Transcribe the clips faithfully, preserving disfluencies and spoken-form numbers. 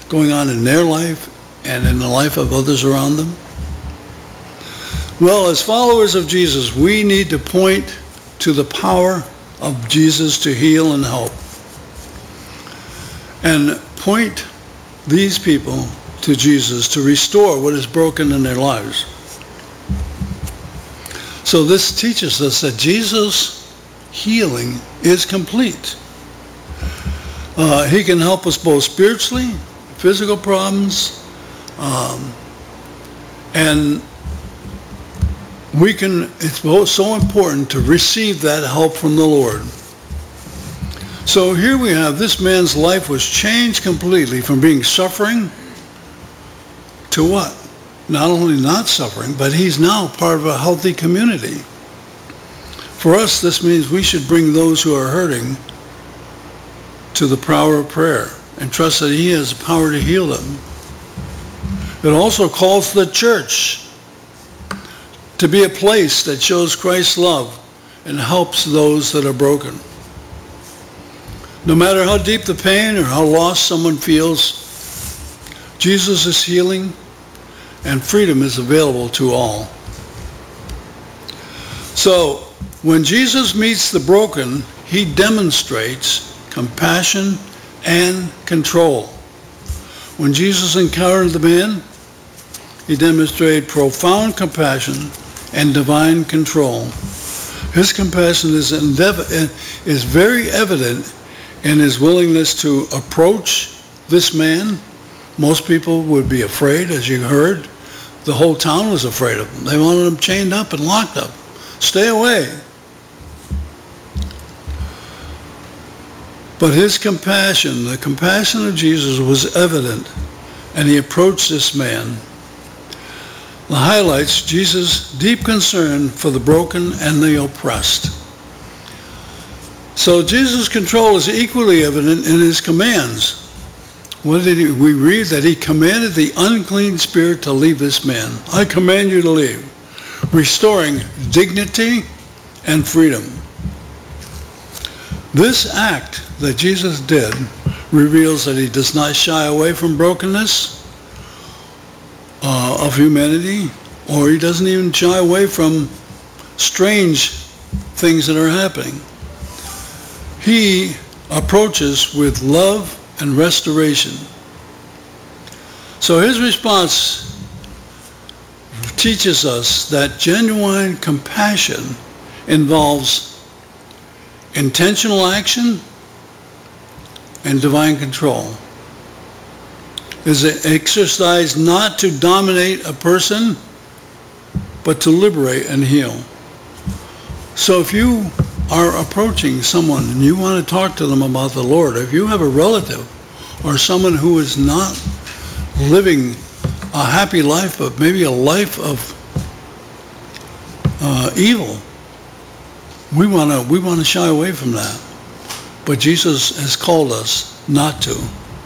going on in their life and in the life of others around them? Well, as followers of Jesus, we need to point to the power of Jesus to heal and help. And point these people to Jesus to restore what is broken in their lives. So this teaches us that Jesus' healing is complete. Uh, he can help us both spiritually, physical problems, um, and we can, it's so important to receive that help from the Lord. So here we have, this man's life was changed completely from being suffering to what? Not only not suffering, but he's now part of a healthy community. For us, this means we should bring those who are hurting to the power of prayer and trust that he has the power to heal them. It also calls the church to be a place that shows Christ's love and helps those that are broken. No matter how deep the pain or how lost someone feels, Jesus is healing and freedom is available to all. So, when Jesus meets the broken, he demonstrates compassion and control. When Jesus encountered the man, he demonstrated profound compassion and divine control. His compassion is, endev- is very evident in his willingness to approach this man. Most people would be afraid, as you heard. The whole town was afraid of him. They wanted him chained up and locked up. Stay away. But his compassion, the compassion of Jesus was evident, and he approached this man. It highlights Jesus' deep concern for the broken and the oppressed. So Jesus' control is equally evident in his commands. What did he, we read that he commanded the unclean spirit to leave this man. I command you to leave, restoring dignity and freedom. This act that Jesus did reveals that he does not shy away from brokenness uh, of humanity, or he doesn't even shy away from strange things that are happening. He approaches with love and restoration. So his response teaches us that genuine compassion involves intentional action and divine control. Is an exercise not to dominate a person, but to liberate and heal. So if you are approaching someone and you want to talk to them about the Lord, if you have a relative or someone who is not living a happy life, but maybe a life of uh, evil, we want to we want to shy away from that. But Jesus has called us not to.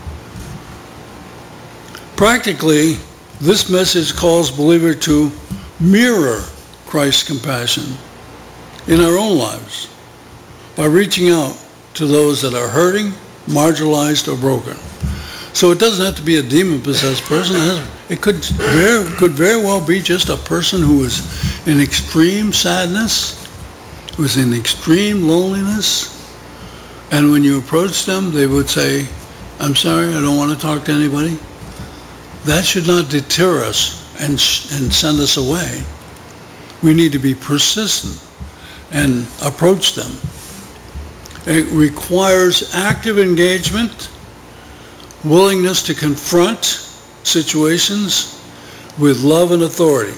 Practically, this message calls believers to mirror Christ's compassion in our own lives by reaching out to those that are hurting, marginalized, or broken. So it doesn't have to be a demon-possessed person. It could very, could very well be just a person who is in extreme sadness, who is in extreme loneliness, and when you approach them, they would say, I'm sorry, I don't want to talk to anybody. That should not deter us and, and send us away. We need to be persistent and approach them. It requires active engagement, willingness to confront situations with love and authority.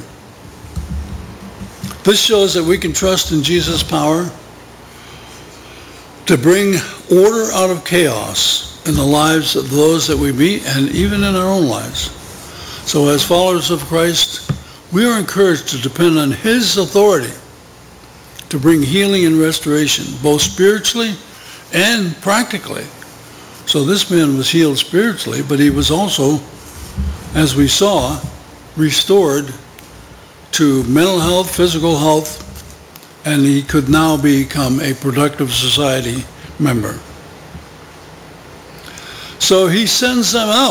This shows that we can trust in Jesus' power to bring order out of chaos in the lives of those that we meet and even in our own lives. So as followers of Christ, we are encouraged to depend on his authority to bring healing and restoration, both spiritually and practically. So this man was healed spiritually, but he was also, as we saw, restored to mental health, physical health, and he could now become a productive society member. So he sends them out.